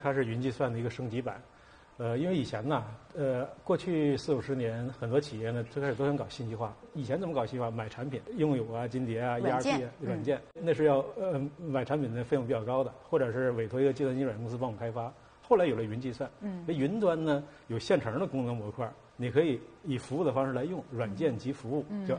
它是云计算的一个升级版。因为以前呢，过去40-50年，很多企业呢最开始都想搞信息化。以前怎么搞信息化？买产品，应用啊、金蝶啊、ERP 软件，那是要买产品的费用比较高的，或者是委托一个计算机软件公司帮我们开发。后来有了云计算，这云端呢有现成的功能模块，你可以以服务的方式来用，软件及服务，叫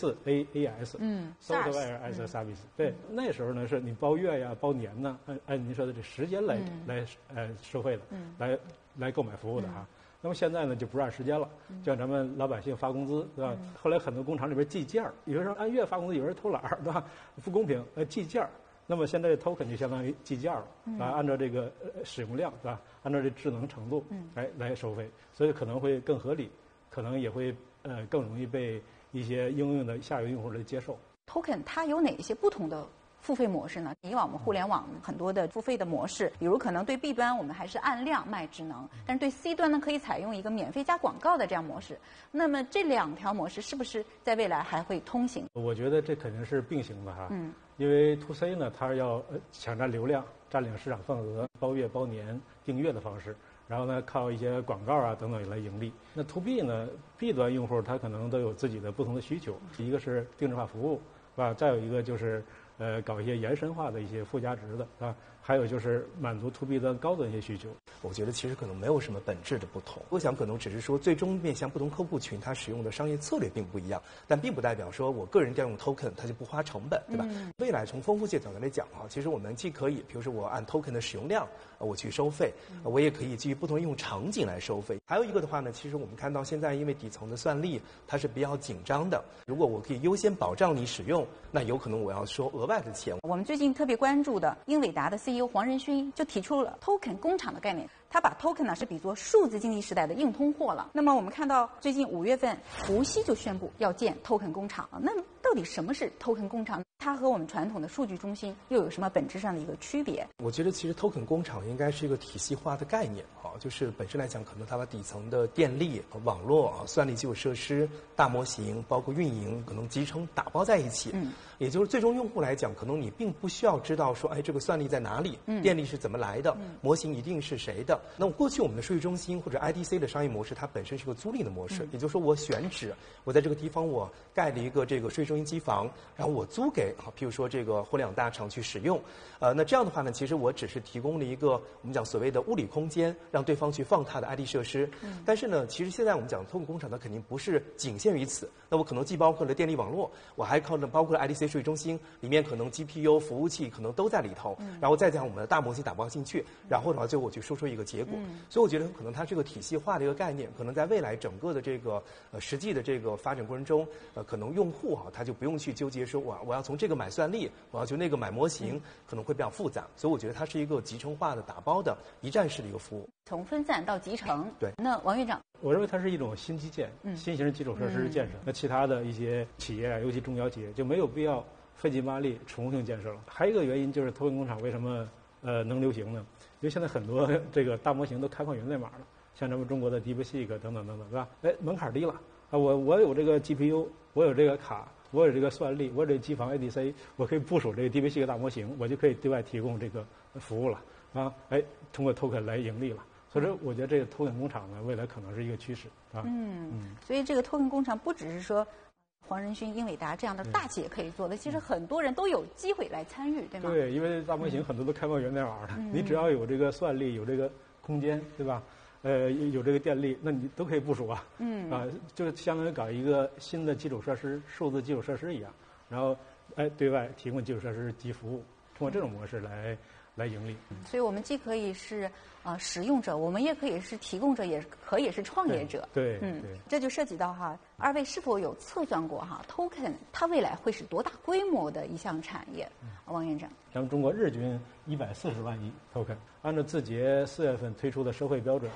SaaS，Software as a Service。对，那时候呢是你包月呀、包年呢，按您说的这时间来收费的，来购买服务的哈。那么现在呢就不是按时间了，就像咱们老百姓发工资，对吧？后来很多工厂里边计件儿，有人按月发工资，有人偷懒儿，对吧？不公平，计件儿。那么现在 token 就相当于计件了，按照这个使用量，是吧？按照这智能程度来收费，所以可能会更合理，可能也会更容易被一些应用的下游用户来接受。 token 它有哪些不同的付费模式呢？以往我们互联网很多的付费的模式，比如可能对 B 端我们还是按量卖智能，但是对 C 端呢可以采用一个免费加广告的这样模式。那么这2条模式是不是在未来还会通行？ 我觉得这肯定是并行的哈。因为 to C 呢，它要抢占流量、占领市场份额，包月、包年、订阅的方式，然后呢靠一些广告啊等等来盈利。那 to B 呢 ，B 端用户他可能都有自己的不同的需求，一个是定制化服务，是吧？再有一个就是搞一些延伸化的一些附加值的啊，还有就是满足 to B 端高端一些需求。 我觉得其实可能没有什么本质的不同，我想可能只是说最终面向不同客户群，它使用的商业策略并不一样，但并不代表说我个人调用 token 它就不花成本，对吧？未来从丰富性角度来讲哈，其实我们既可以，比如说我按 token 的使用量我去收费，我也可以基于不同应用场景来收费。还有一个的话呢，其实我们看到现在因为底层的算力它是比较紧张的，如果我可以优先保障你使用，那有可能我要收额外的钱。 我们最近特别关注的英伟达的 CEO 黄仁勋就提出了 token 工厂的概念。他把 token 呢是比作数字经济时代的硬通货了。那么我们看到最近5月份，无锡就宣布要建 token 工厂。那到底什么是 token 工厂？它和我们传统的数据中心又有什么本质上的一个区别？ 我觉得其实 token 工厂应该是一个体系化的概念啊，就是本身来讲，可能它把底层的电力、网络啊、算力基础设施、大模型，包括运营，可能集成打包在一起。也就是最终用户来讲，可能你并不需要知道说，哎，这个算力在哪里，电力是怎么来的，模型一定是谁的。那么过去我们的数据中心或者 IDC 的商业模式，它本身是个租赁的模式，也就是说我选址，我在这个地方我盖了一个这个数据中心机房，然后我租给譬如说这个互联网大厂去使用。那这样的话呢，其实我只是提供了一个我们讲所谓的物理空间，让对方去放它的 ID 设施。但是呢，其实现在我们讲 token 工厂，它肯定不是仅限于此。那我可能既包括了电力网络，我还包括了 IDC 数据中心，里面可能 GPU 服务器可能都在里头，然后再将我们的大模型打包进去，然后的话最后我去输出一个结果。所以我觉得可能它是个体系化的一个概念，可能在未来整个的这个实际的这个发展过程中，可能用户他就不用去纠结说我要从这个买算力，我要去那个买模型，可能会比较复杂。所以我觉得它是一个集成化的打包的一站式的一个服务。 从分散到集成。 对。 那王院长， 我认为它是一种新基建、新型基础设施建设。那其他的一些企业，尤其中小企业，就没有必要费劲巴力重复性建设了。还有一个原因就是token工厂为什么能流行呢？因为现在很多这个大模型都开放源代码了，像咱们中国的 DeepSeek 等等等等，是吧？门槛低了啊，我有这个 GPU， 我有这个卡，我有这个算力，我有这个机房 ADC， 我可以部署这个 DeepSeek 大模型，我就可以对外提供这个服务了啊！通过 token 来盈利了。所以说，我觉得这个 token 工厂呢，未来可能是一个趋势啊。 所以这个 token 工厂不只是说黄仁勋、英伟达这样的大企业可以做的，其实很多人都有机会来参与，对吗？ 对，因为大模型很多都开放源代码的，你只要有这个算力，有这个空间，对吧？有这个电力，那你都可以部署啊。就相当于搞一个新的基础设施，数字基础设施一样，然后对外提供基础设施及服务，通过这种模式来盈利。 所以我们既可以是使用者，我们也可以是提供者，也可以是创业者。 对， 这就涉及到二位是否有测算过token 它未来会是多大规模的一项产业？王院长， 咱们中国日均140万亿 token， 按照字节4月份推出的收费标准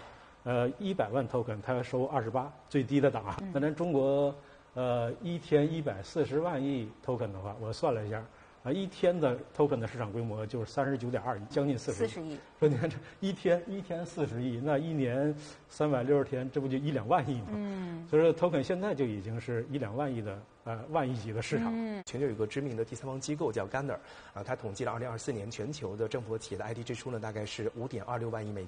，100万 token 它要收28，最低的档那咱中国一天140万亿 token 的话，我算了一下一天的 token 的市场规模就是39.2亿，将近40 亿。 说你看这一天40亿，那一年360天，这不就1-2万亿吗？所以说 token 现在就已经是1-2万亿的万亿级的市场。 全球有一个知名的第三方机构叫 Gartner，它统计了2024年全球的政府和企业的 IT 支出呢，大概是5.26万亿美